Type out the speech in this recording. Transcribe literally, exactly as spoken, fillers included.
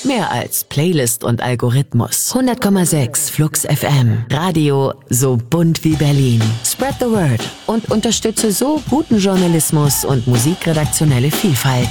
Mehr als Playlist und Algorithmus. hundert Komma sechs Flux F M. Radio so bunt wie Berlin. Spread the word und unterstütze so guten Journalismus und musikredaktionelle Vielfalt.